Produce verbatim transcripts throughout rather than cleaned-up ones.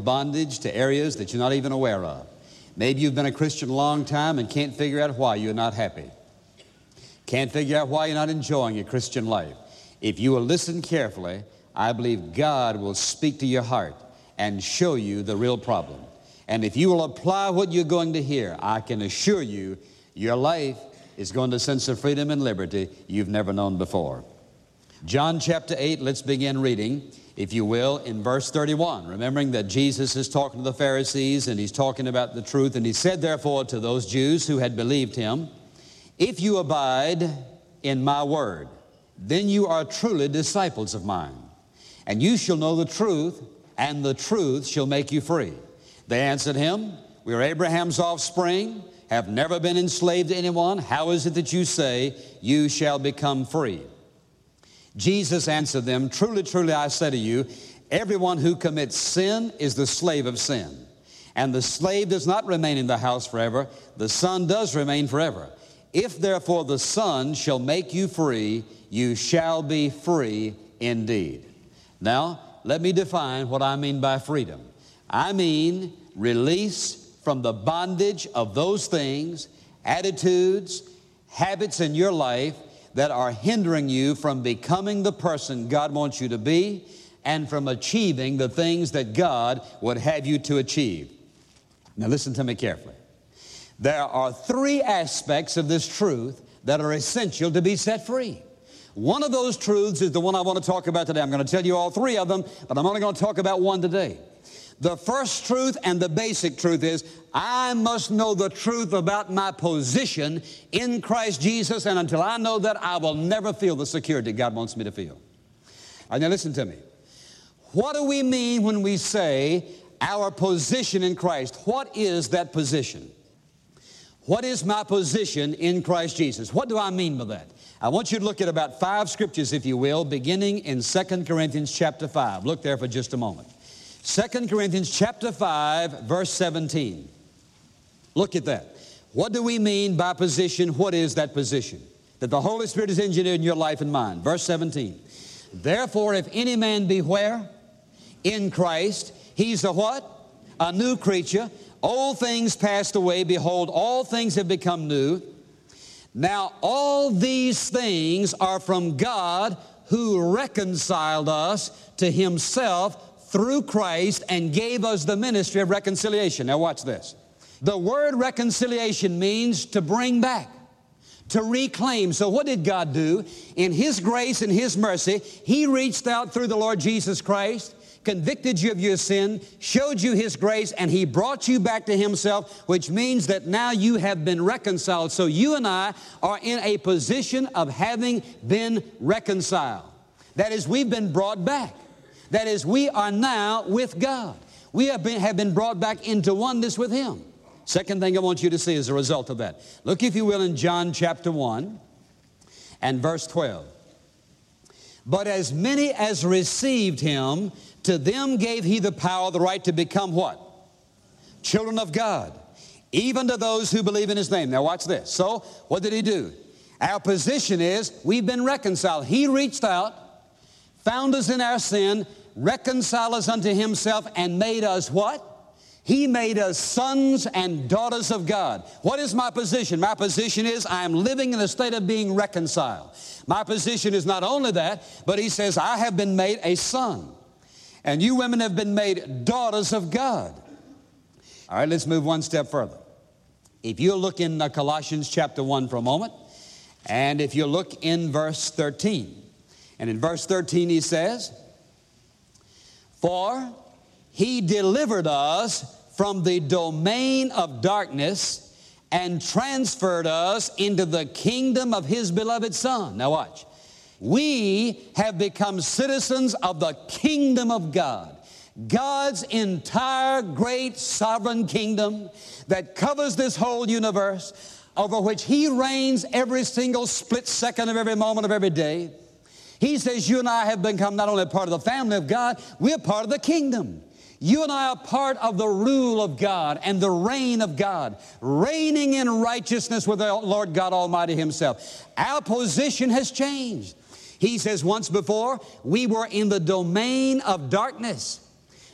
bondage to areas that you're not even aware of. Maybe you've been a Christian a long time and can't figure out why you're not happy. Can't figure out why you're not enjoying your Christian life. If you will listen carefully, I believe God will speak to your heart and show you the real problem. And if you will apply what you're going to hear, I can assure you your life is going to a sense of freedom and liberty you've never known before. John chapter eight, let's begin reading, if you will, in verse thirty-one. Remembering that Jesus is talking to the Pharisees and he's talking about the truth. And he said, therefore, to those Jews who had believed him, if you abide in my word, then you are truly disciples of mine. And you shall know the truth, and the truth shall make you free. They answered him, we are Abraham's offspring, have never been enslaved to anyone. How is it that you say, you shall become free? Jesus answered them, truly, truly, I say to you, everyone who commits sin is the slave of sin. And the slave does not remain in the house forever. The Son does remain forever. If therefore the Son shall make you free, you shall be free indeed. Now, let me define what I mean by freedom. I mean release from the bondage of those things, attitudes, habits in your life that are hindering you from becoming the person God wants you to be and from achieving the things that God would have you to achieve. Now listen to me carefully. There are three aspects of this truth that are essential to be set free. One of those truths is the one I want to talk about today. I'm going to tell you all three of them, but I'm only going to talk about one today. The first truth and the basic truth is I must know the truth about my position in Christ Jesus, and until I know that, I will never feel the security God wants me to feel. All right, now listen to me. What do we mean when we say our position in Christ? What is that position? What is my position in Christ Jesus? What do I mean by that? I want you to look at about five scriptures, if you will, beginning in Second Corinthians chapter five. Look there for just a moment. Second Corinthians chapter five, verse seventeen. Look at that. What do we mean by position? What is that position that the Holy Spirit has engineered in your life and mine? Verse seventeen. Therefore, if any man be where? In Christ, he's a what? A new creature. Old things passed away. Behold, all things have become new. Now, all these things are from God, who reconciled us to himself through Christ and gave us the ministry of reconciliation. Now watch this. The word reconciliation means to bring back, to reclaim. So what did God do? In his grace and his mercy, he reached out through the Lord Jesus Christ, convicted you of your sin, showed you his grace, and he brought you back to himself, which means that now you have been reconciled. So you and I are in a position of having been reconciled. That is, we've been brought back. That is, we are now with God. We have been, have been brought back into oneness with him. Second thing I want you to see as a result of that. Look, if you will, in John chapter one and verse twelve. But as many as received him, to them gave he the power, the right to become what? Children of God, even to those who believe in his name. Now watch this. So what did he do? Our position is we've been reconciled. He reached out, found us in our sin, reconciled us unto himself, and made us what? He made us sons and daughters of God. What is my position? My position is I am living in a state of being reconciled. My position is not only that, but he says I have been made a son. And you women have been made daughters of God. All right, let's move one step further. If you look in uh, Colossians chapter one for a moment, and if you look in verse thirteen, and in verse thirteen he says, for he delivered us from the domain of darkness and transferred us into the kingdom of his beloved Son. Now watch. We have become citizens of the kingdom of God. God's entire great sovereign kingdom that covers this whole universe, over which he reigns every single split second of every moment of every day. He says you and I have become not only a part of the family of God, we're part of the kingdom. You and I are part of the rule of God and the reign of God, reigning in righteousness with the Lord God Almighty himself. Our position has changed. He says once before, we were in the domain of darkness.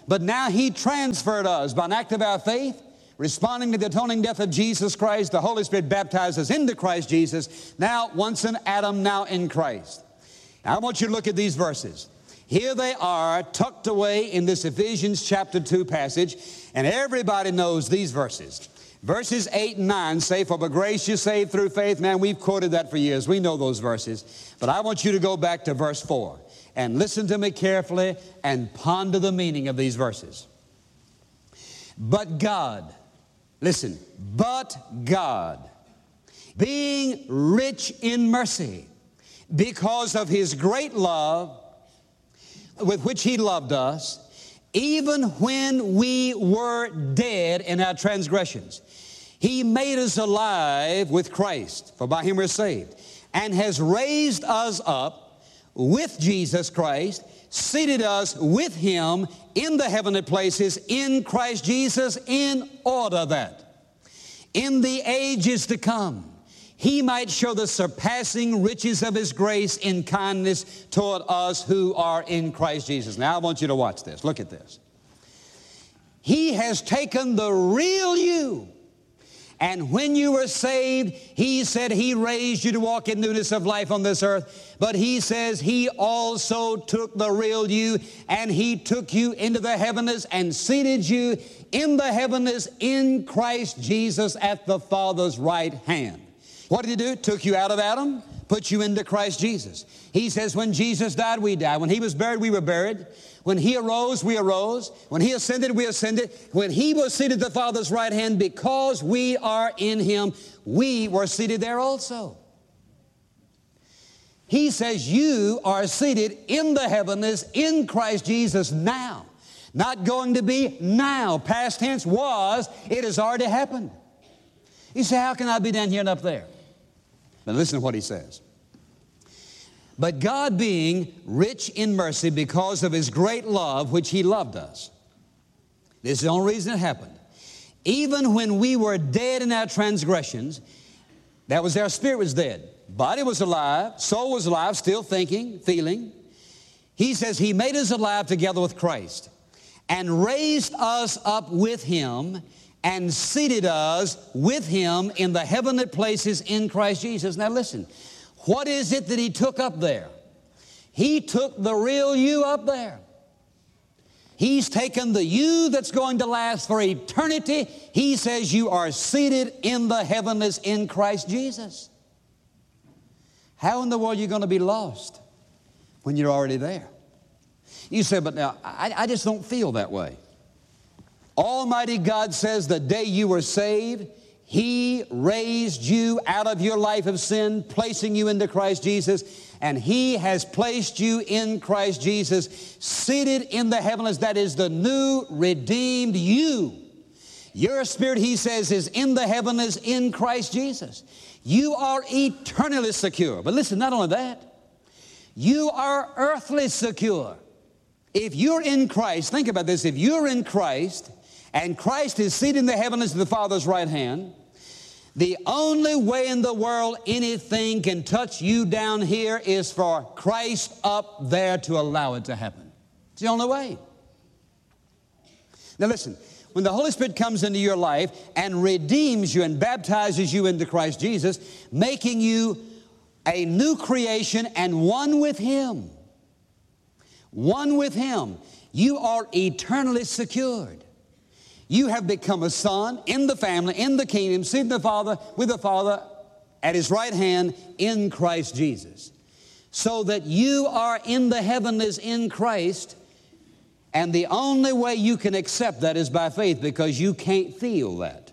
But now He transferred us by an act of our faith, responding to the atoning death of Jesus Christ. The Holy Spirit baptized us into Christ Jesus. Now, once in Adam, now in Christ. Now, I want you to look at these verses. Here they are, tucked away in this Ephesians chapter two passage, and everybody knows these verses. Verses eight and nine say, "For by grace you're saved through faith." Man, we've quoted that for years. We know those verses. But I want you to go back to verse four and listen to me carefully and ponder the meaning of these verses. But God, listen, but God, being rich in mercy, because of His great love with which He loved us, even when we were dead in our transgressions, He made us alive with Christ, for by Him we're saved, and has raised us up with Jesus Christ, seated us with Him in the heavenly places in Christ Jesus, in order that in the ages to come He might show the surpassing riches of His grace in kindness toward us who are in Christ Jesus. Now I want you to watch this. Look at this. He has taken the real you, and when you were saved, He said He raised you to walk in newness of life on this earth. But He says He also took the real you, and He took you into the heavens and seated you in the heavens in Christ Jesus at the Father's right hand. What did He do? Took you out of Adam, put you into Christ Jesus. He says when Jesus died, we died. When He was buried, we were buried. When He arose, we arose. When He ascended, we ascended. When He was seated at the Father's right hand, because we are in Him, we were seated there also. He says you are seated in the heavens in Christ Jesus now. Not going to be now. Past tense was, it has already happened. You say, how can I be down here and up there? But listen to what He says. But God, being rich in mercy because of His great love, which He loved us. This is the only reason it happened. Even when we were dead in our transgressions, that was our spirit was dead. Body was alive, soul was alive, still thinking, feeling. He says He made us alive together with Christ and raised us up with Him and seated us with Him in the heavenly places in Christ Jesus. Now listen, what is it that He took up there? He took the real you up there. He's taken the you that's going to last for eternity. He says you are seated in the heavens in Christ Jesus. How in the world are you going to be lost when you're already there? You say, but now, I, I just don't feel that way. Almighty God says the day you were saved, He raised you out of your life of sin, placing you into Christ Jesus, and He has placed you in Christ Jesus, seated in the heavens. That is the new redeemed you. Your spirit, He says, is in the heavens in Christ Jesus. You are eternally secure. But listen, not only that, you are earthly secure. If you're in Christ, think about this, if you're in Christ, and Christ is seated in the heavens at the Father's right hand, the only way in the world anything can touch you down here is for Christ up there to allow it to happen. It's the only way. Now listen, when the Holy Spirit comes into your life and redeems you and baptizes you into Christ Jesus, making you a new creation and one with Him, one with Him, you are eternally secured. You have become a son in the family, in the kingdom, seated the Father, with the Father at His right hand in Christ Jesus. So that you are in the heavens in Christ, and the only way you can accept that is by faith, because you can't feel that.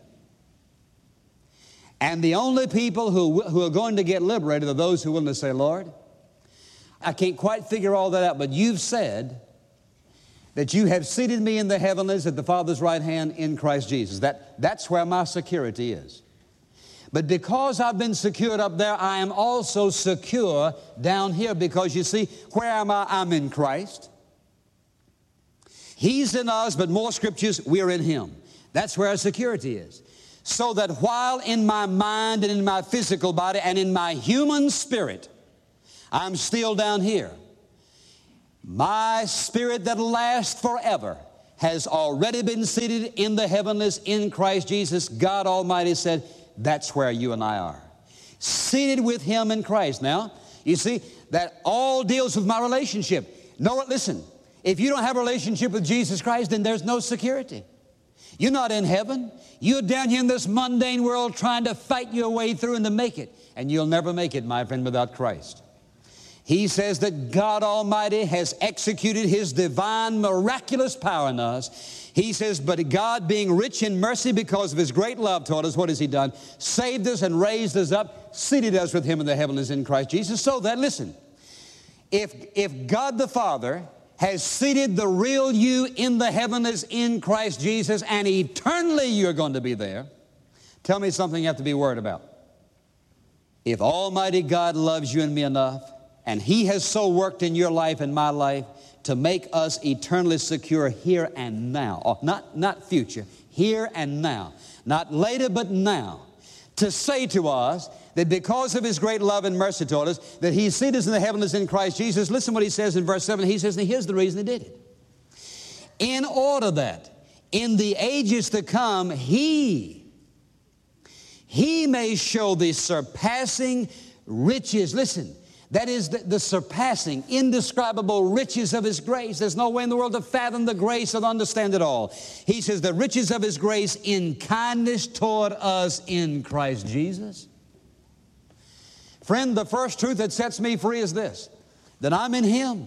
And the only people who, who are going to get liberated are those who are willing to say, Lord, I can't quite figure all that out, but You've said that You have seated me in the heavens at the Father's right hand in Christ Jesus. That, that's where my security is. But because I've been secured up there, I am also secure down here, because you see, where am I? I'm in Christ. He's in us, but more scriptures, we're in Him. That's where our security is. So that while in my mind and in my physical body and in my human spirit, I'm still down here, my spirit that'll last forever has already been seated in the heavenlies in Christ Jesus, God Almighty said, that's where you and I are. Seated with Him in Christ. Now, you see, that all deals with my relationship. No, listen, if you don't have a relationship with Jesus Christ, then there's no security. You're not in heaven. You're down here in this mundane world trying to fight your way through and to make it. And you'll never make it, my friend, without Christ. He says that God Almighty has executed His divine, miraculous power in us. He says, but God, being rich in mercy because of His great love toward us, what has He done? Saved us and raised us up, seated us with Him in the heavenlies in Christ Jesus. So that, listen, if, if God the Father has seated the real you in the heavenlies in Christ Jesus, and eternally you're going to be there, tell me something you have to be worried about. If Almighty God loves you and me enough, and He has so worked in your life and my life to make us eternally secure here and now, or not, not future, here and now, not later but now, to say to us that because of His great love and mercy toward us, that He's seated us in the heavens in Christ Jesus. Listen what He says in verse seven. He says, and here's the reason He did it. In order that in the ages to come, He, He may show the surpassing riches. Listen, that is the, the surpassing, indescribable riches of His grace. There's no way in the world to fathom the grace or understand it all. He says the riches of His grace in kindness toward us in Christ Jesus. Friend, the first truth that sets me free is this, that I'm in Him.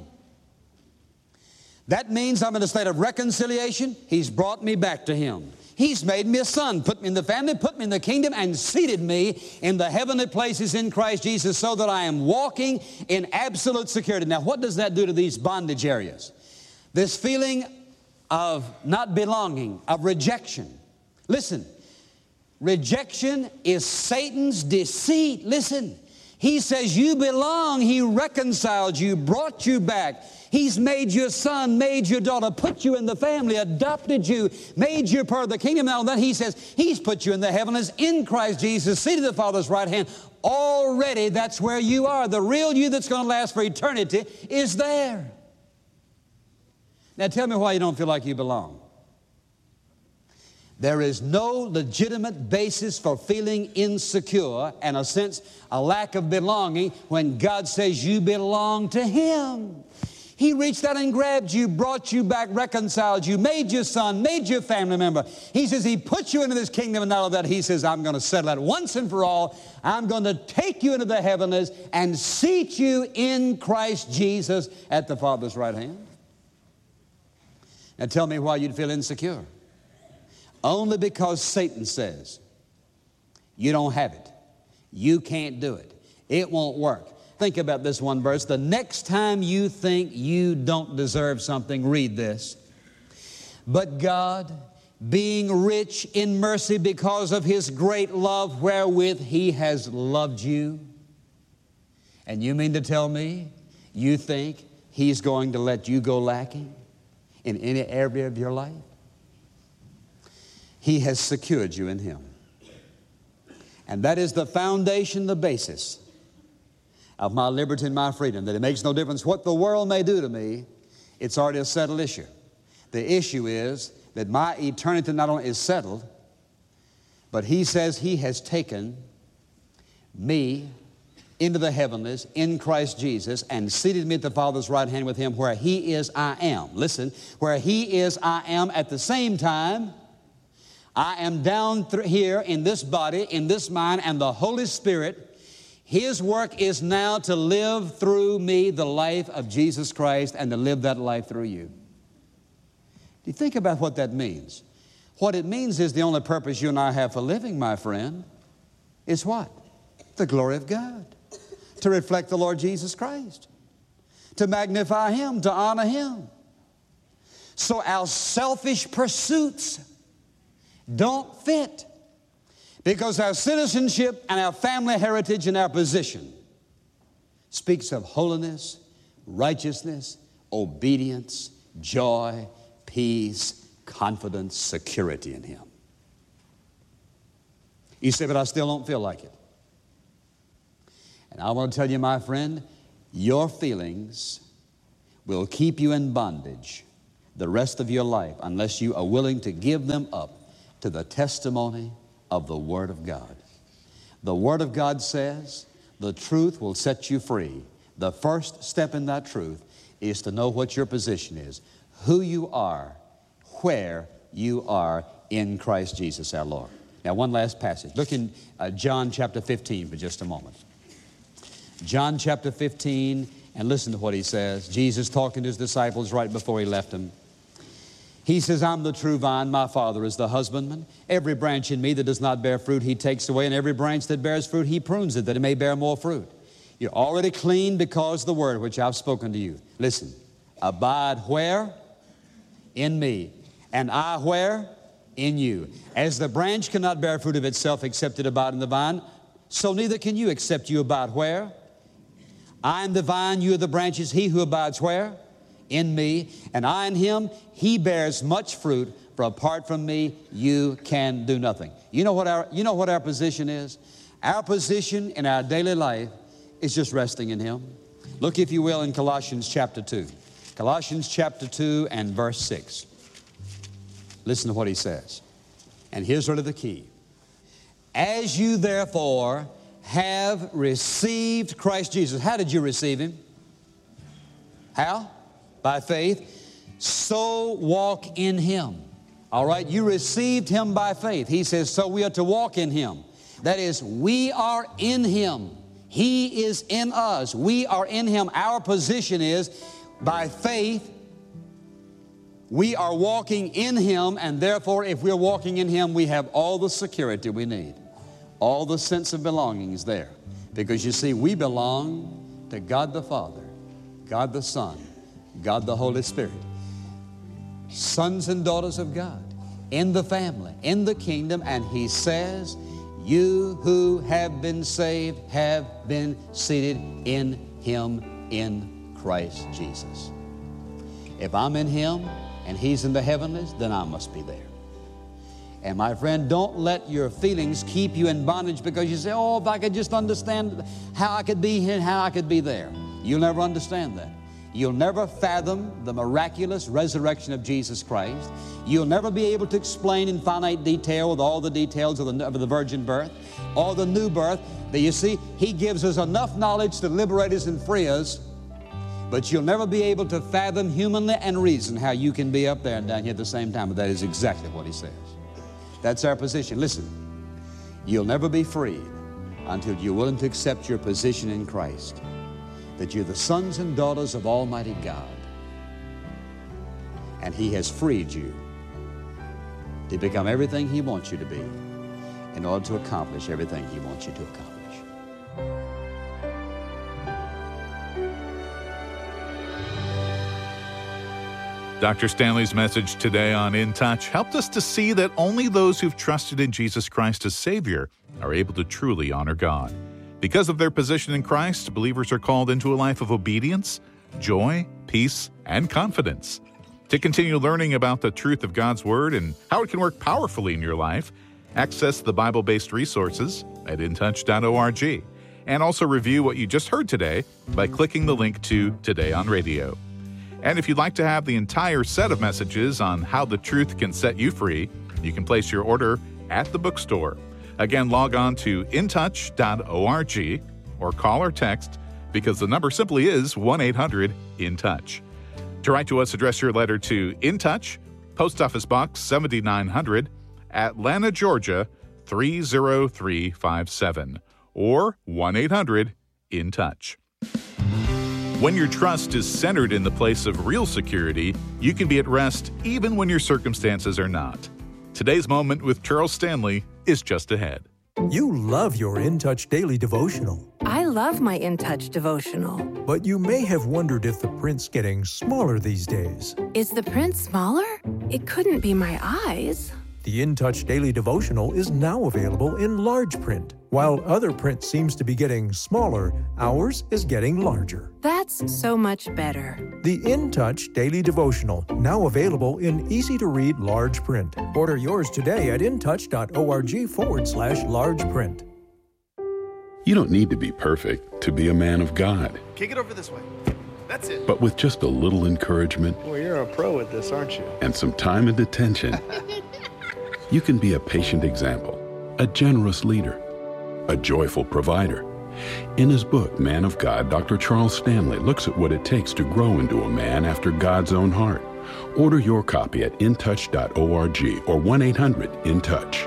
That means I'm in a state of reconciliation. He's brought me back to Him. He's made me a son, put me in the family, put me in the kingdom, and seated me in the heavenly places in Christ Jesus so that I am walking in absolute security. Now, what does that do to these bondage areas? This feeling of not belonging, of rejection. Listen, rejection is Satan's deceit. Listen, he says you belong. He reconciled you, brought you back. He's made you a son, made your daughter, put you in the family, adopted you, made you part of the kingdom. Now that He says He's put you in the heavens in Christ Jesus, seated at the Father's right hand. Already that's where you are. The real you that's going to last for eternity is there. Now tell me why you don't feel like you belong. There is no legitimate basis for feeling insecure and a sense, a lack of belonging when God says you belong to Him. He reached out and grabbed you, brought you back, reconciled you, made you a son, made you a family member. He says He put you into this kingdom, and not only that, He says, I'm going to settle that once and for all. I'm going to take you into the heavens and seat you in Christ Jesus at the Father's right hand. Now tell me why you'd feel insecure. Only because Satan says, you don't have it. You can't do it. It won't work. Think about this one verse. The next time you think you don't deserve something, read this. But God, being rich in mercy because of His great love wherewith He has loved you. And you mean to tell me you think He's going to let you go lacking in any area of your life? He has secured you in Him. And that is the foundation, the basis of my liberty and my freedom, that it makes no difference what the world may do to me. It's already a settled issue. The issue is that my eternity not only is settled, but He says He has taken me into the heavenlies in Christ Jesus and seated me at the Father's right hand with Him. Where He is, I am. Listen, where He is, I am. At the same time, I am down th- here in this body, in this mind, and the Holy Spirit, His work is now to live through me the life of Jesus Christ and to live that life through you. Do you think about what that means? What it means is the only purpose you and I have for living, my friend, is what? The glory of God. To reflect the Lord Jesus Christ. To magnify Him, to honor Him. So our selfish pursuits don't fit, because our citizenship and our family heritage and our position speaks of holiness, righteousness, obedience, joy, peace, confidence, security in Him. You say, but I still don't feel like it. And I want to tell you, my friend, your feelings will keep you in bondage the rest of your life unless you are willing to give them up to the testimony of the Word of God. The Word of God says the truth will set you free. The first step in that truth is to know what your position is, who you are, where you are in Christ Jesus our Lord. Now, one last passage. Look in uh, John chapter fifteen for just a moment. John chapter fifteen, and listen to what he says. Jesus talking to his disciples right before he left them. He says, I'm the true vine, my Father is the husbandman. Every branch in me that does not bear fruit, he takes away, and every branch that bears fruit, he prunes it, that it may bear more fruit. You're already clean because of the word which I've spoken to you. Listen, abide where? In me. And I where? In you. As the branch cannot bear fruit of itself except it abide in the vine, so neither can you except you abide where? I am the vine, you are the branches. He who abides where? In me. And I in him, he bears much fruit, for apart from me, you can do nothing. You know what our, you know what our position is? Our position in our daily life is just resting in him. Look, if you will, in Colossians chapter two. Colossians chapter two and verse six. Listen to what he says. And here's really the key. As you therefore have received Christ Jesus. How did you receive him? How? By faith. So walk in him. All right, you received him by faith. He says, so we are to walk in him. That is, we are in him. He is in us. We are in him. Our position is, by faith, we are walking in him, and therefore, if we're walking in him, we have all the security we need. All the sense of belonging is there. Because you see, we belong to God the Father, God the Son, God the Holy Spirit. Sons and daughters of God, in the family, in the kingdom, and he says, you who have been saved have been seated in him in Christ Jesus. If I'm in him and he's in the heavenlies, then I must be there. And my friend, don't let your feelings keep you in bondage because you say, oh, if I could just understand how I could be here and how I could be there. You'll never understand that. You'll never fathom the miraculous resurrection of Jesus Christ. You'll never be able to explain in finite detail with all the details of the, of the virgin birth or the new birth. But you see, he gives us enough knowledge to liberate us and free us, but you'll never be able to fathom humanly and reason how you can be up there and down here at the same time. But that is exactly what he says. That's our position. Listen, you'll never be freed until you're willing to accept your position in Christ, that you're the sons and daughters of Almighty God, and he has freed you to become everything he wants you to be in order to accomplish everything he wants you to accomplish. Doctor Stanley's message today on In Touch helped us to see that only those who've trusted in Jesus Christ as Savior are able to truly honor God. Because of their position in Christ, believers are called into a life of obedience, joy, peace, and confidence. To continue learning about the truth of God's Word and how it can work powerfully in your life, access the Bible-based resources at in touch dot org, and also review what you just heard today by clicking the link to Today on Radio. And if you'd like to have the entire set of messages on how the truth can set you free, you can place your order at the bookstore. Again, log on to in touch dot org or call or text, because the number simply is one eight hundred in touch. To write to us, address your letter to In Touch, Post Office Box seventy-nine hundred, Atlanta, Georgia three zero three five seven, or one eight hundred in touch. When your trust is centered in the place of real security, you can be at rest even when your circumstances are not. Today's Moment with Charles Stanley is just ahead. You love your In Touch Daily Devotional. I love my In Touch devotional. But you may have wondered if the print's getting smaller these days. Is the print smaller? It couldn't be my eyes. The In Touch Daily Devotional is now available in large print. While other print seems to be getting smaller, ours is getting larger. That's so much better. The In Touch Daily Devotional, now available in easy-to-read large print. Order yours today at in touch dot org forward slash large print. You don't need to be perfect to be a man of God. Kick it over this way. That's it. But with just a little encouragement, well, you're a pro at this, aren't you? And some time and attention, you can be a patient example, a generous leader, a joyful provider. In his book, Man of God, Doctor Charles Stanley looks at what it takes to grow into a man after God's own heart. Order your copy at in touch dot org or one eight hundred in touch.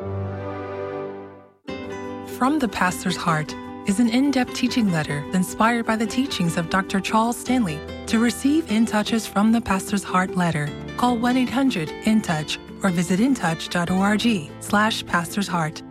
From the Pastor's Heart is an in-depth teaching letter inspired by the teachings of Doctor Charles Stanley. To receive In Touch's From the Pastor's Heart letter, call one eight hundred in touch or visit in touch dot org slash Pastor's Heart.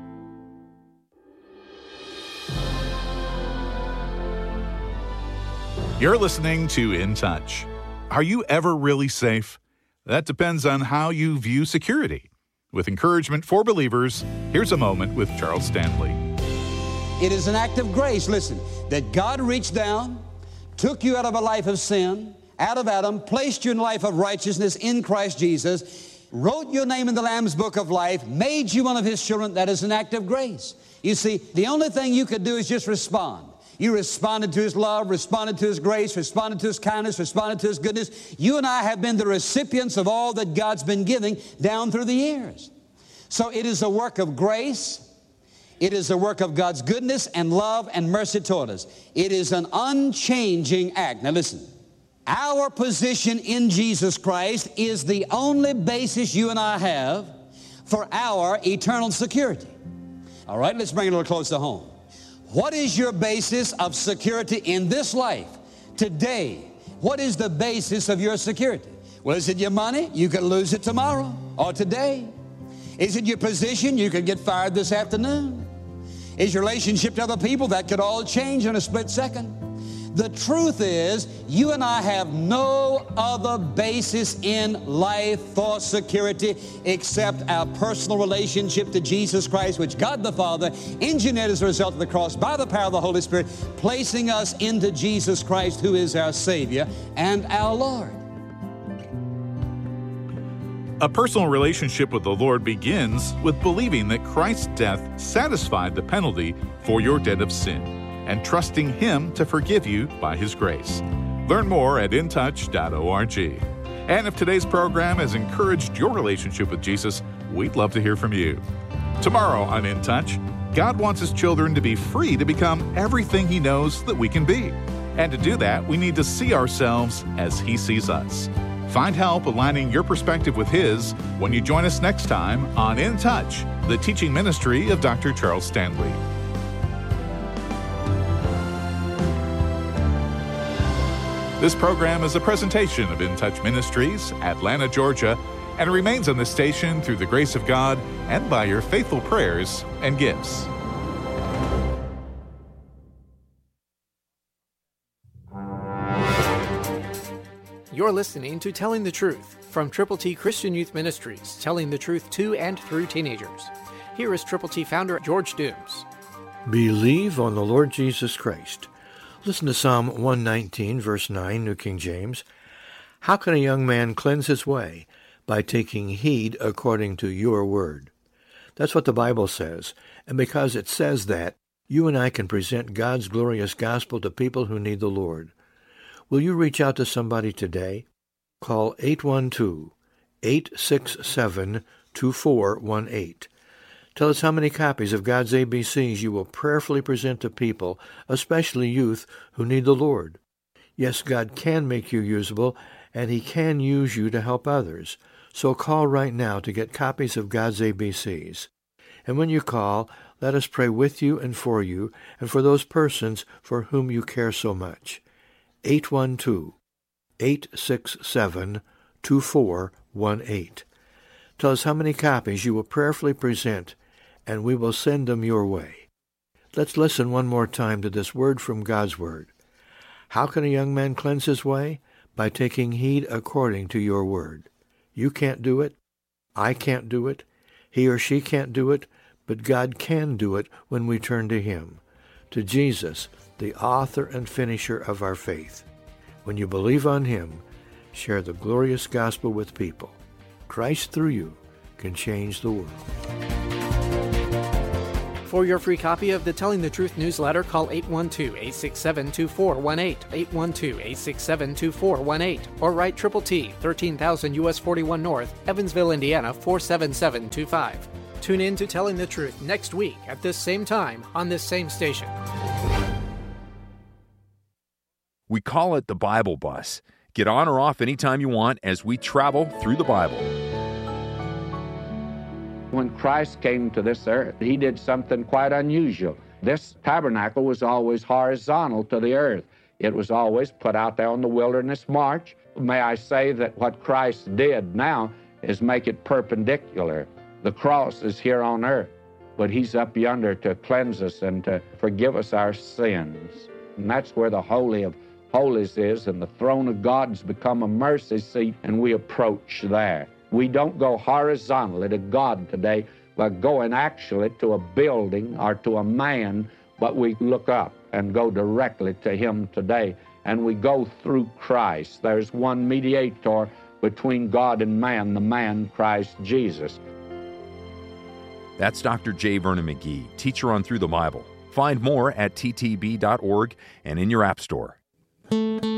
You're listening to In Touch. Are you ever really safe? That depends on how you view security. With encouragement for believers, here's a moment with Charles Stanley. It is an act of grace, listen, that God reached down, took you out of a life of sin, out of Adam, placed you in a life of righteousness in Christ Jesus, wrote your name in the Lamb's Book of Life, made you one of His children. That is an act of grace. You see, the only thing you could do is just respond. You responded to His love, responded to His grace, responded to His kindness, responded to His goodness. You and I have been the recipients of all that God's been giving down through the years. So it is a work of grace. It is a work of God's goodness and love and mercy toward us. It is an unchanging act. Now listen, our position in Jesus Christ is the only basis you and I have for our eternal security. All right, let's bring it a little closer home. What is your basis of security in this life? Today, what is the basis of your security? Well, is it your money? You could lose it tomorrow or today. Is it your position? You could get fired this afternoon. Is your relationship to other people? That could all change in a split second. The truth is, you and I have no other basis in life for security except our personal relationship to Jesus Christ, which God the Father engineered as a result of the cross by the power of the Holy Spirit, placing us into Jesus Christ, who is our Savior and our Lord. A personal relationship with the Lord begins with believing that Christ's death satisfied the penalty for your debt of sin, and trusting Him to forgive you by His grace. Learn more at in touch dot org. And if today's program has encouraged your relationship with Jesus, we'd love to hear from you. Tomorrow on In Touch, God wants His children to be free to become everything He knows that we can be. And to do that, we need to see ourselves as He sees us. Find help aligning your perspective with His when you join us next time on In Touch, the teaching ministry of Doctor Charles Stanley. This program is a presentation of In Touch Ministries, Atlanta, Georgia, and it remains on this station through the grace of God and by your faithful prayers and gifts. You're listening to Telling the Truth from Triple T Christian Youth Ministries, telling the truth to and through teenagers. Here is Triple T founder George Dooms. Believe on the Lord Jesus Christ. Listen to Psalm one nineteen, verse nine, New King James. How can a young man cleanse his way? By taking heed according to your word. That's what the Bible says, and because it says that, you and I can present God's glorious gospel to people who need the Lord. Will you reach out to somebody today? Call eight one two, eight six seven, two four one eight. Tell us how many copies of God's A B Cs you will prayerfully present to people, especially youth, who need the Lord. Yes, God can make you usable, and He can use you to help others. So call right now to get copies of God's A B Cs. And when you call, let us pray with you and for you, and for those persons for whom you care so much. eight one two, eight six seven, two four one eight. Tell us how many copies you will prayerfully present, and we will send them your way. Let's listen one more time to this word from God's Word. How can a young man cleanse his way? By taking heed according to your word. You can't do it. I can't do it. He or she can't do it, but God can do it when we turn to Him, to Jesus, the author and finisher of our faith. When you believe on Him, share the glorious gospel with people. Christ through you can change the world. For your free copy of the Telling the Truth newsletter, call eight one two, eight six seven, two four one eight, eight one two, eight six seven, two four one eight, or write Triple T, thirteen thousand U S forty-one North, Evansville, Indiana, four seven seven two five. Tune in to Telling the Truth next week at this same time on this same station. We call it the Bible Bus. Get on or off anytime you want as we travel through the Bible. When Christ came to this earth, he did something quite unusual. This tabernacle was always horizontal to the earth. It was always put out there on the wilderness march. May I say that what Christ did now is make it perpendicular. The cross is here on earth, but he's up yonder to cleanse us and to forgive us our sins. And that's where the Holy of Holies is, and the throne of God's become a mercy seat, and we approach there. We don't go horizontally to God today by going actually to a building or to a man, but we look up and go directly to him today, and we go through Christ. There's one mediator between God and man, the man Christ Jesus. That's Doctor J. Vernon McGee, teacher on Through the Bible. Find more at t t b dot org and in your app store.